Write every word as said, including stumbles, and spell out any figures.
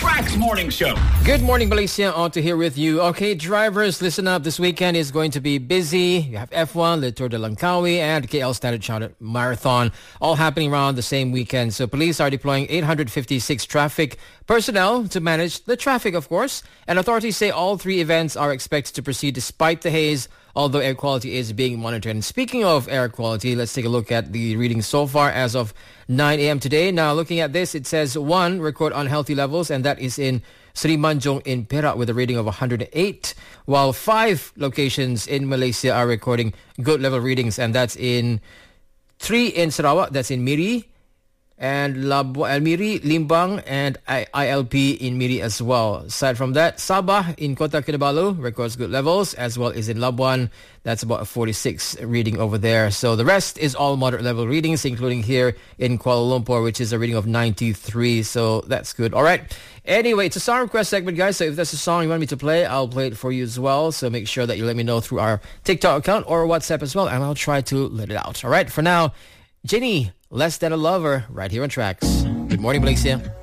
Tracks Morning Show. Good morning, Malaysia. On to here with you. Okay, drivers, listen up. This weekend is going to be busy. You have F one, Le Tour de Langkawi, and K L Standard Chartered Marathon, all happening around the same weekend. So police are deploying eight hundred fifty-six traffic personnel to manage the traffic, of course. And authorities say all three events are expected to proceed despite the haze, although air quality is being monitored. And speaking of air quality, let's take a look at the readings so far as of nine a.m. today. Now, looking at this, it says one record unhealthy levels, and that is in Seri Manjung in Perak with a rating of one hundred eight, while five locations in Malaysia are recording good level readings, and that's in three in Sarawak, that's in Miri, and Labuan, Almiri, Limbang, and I L P in Miri as well. Aside from that, Sabah in Kota Kinabalu records good levels, as well as in Labuan. That's about a forty-six reading over there. So the rest is all moderate level readings, including here in Kuala Lumpur, which is a reading of ninety-three. So that's good. All right. Anyway, it's a song request segment, guys. So if there's a song you want me to play, I'll play it for you as well. So make sure that you let me know through our TikTok account or WhatsApp as well, and I'll try to let it out. All right. For now, Jenny, Less Than a Lover, right here on Tracks. Good morning, Malaysia.